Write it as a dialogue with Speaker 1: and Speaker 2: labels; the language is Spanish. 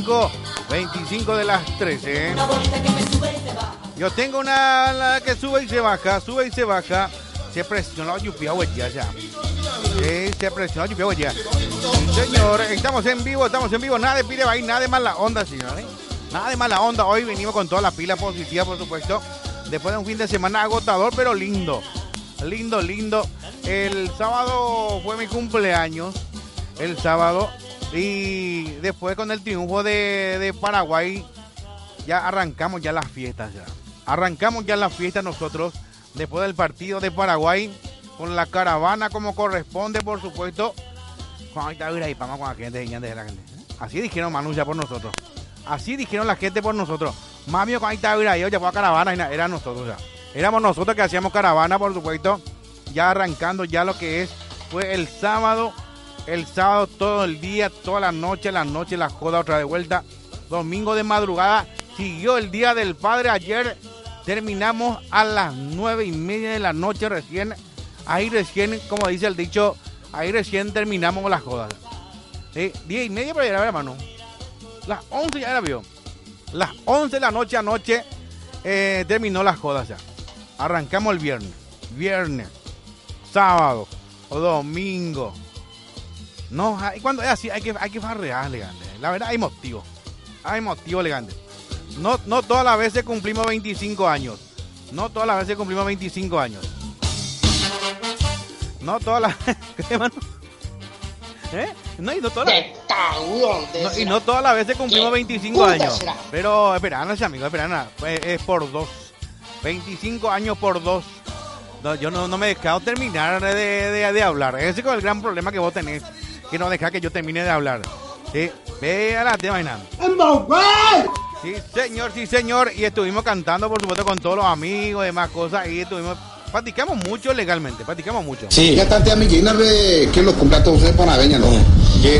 Speaker 1: 25 de las 13. Yo tengo una que sube y se baja, sube y se baja. Se presionó la lluvia, güey, ya. Se presionó la lluvia, güey, ya. Señor, estamos en vivo. Nada de pide ahí, nada de mala onda, señores. Nada de mala onda. Hoy venimos con toda la pila positiva, por supuesto. Después de un fin de semana agotador, pero lindo. Lindo. El sábado fue mi cumpleaños. El sábado. Y después con el triunfo de Paraguay, ya arrancamos ya las fiestas. Arrancamos ya las fiestas nosotros. Después del partido de Paraguay, con la caravana como corresponde, por supuesto. Así dijeron Manucha por nosotros. Así dijeron la gente por nosotros. Mami, cuando estaba ahí, ya fue a caravana, era nosotros ya. Éramos nosotros que hacíamos caravana, por supuesto. Ya arrancando ya lo que fue el sábado. El sábado todo el día, toda la noche, la joda otra de vuelta. Domingo de madrugada, siguió el Día del Padre. Ayer terminamos a las 9:30 de la noche recién. Ahí recién, como dice el dicho, ahí recién terminamos las jodas. 10:30 para llegar, hermano. Las 11 ya era, vio. Las 11 de la noche anoche terminó las jodas ya. Arrancamos el viernes, sábado o domingo. No, cuando es así hay que farrear, elegante. La verdad hay motivo elegante. No todas las veces cumplimos 25 años. No todas las veces cumplimos 25 años. No todas las... ¿Qué, mano? No, y no todas las... y no todas las veces cumplimos 25 años. Pero, esperanos, amigos, esperanos. Es por 2. 25 años por 2. No, yo no me he dejado terminar de hablar. Ese es el gran problema que vos tenés. Que no deja que yo termine de hablar. ¿Sí? Vea la tema, Sí, señor. Y estuvimos cantando, por supuesto, con todos los amigos y demás cosas. Y practicamos mucho legalmente, practicamos mucho.
Speaker 2: Sí. Ya tantas amiguinas que los cumpleaños de Panaveña, ¿no?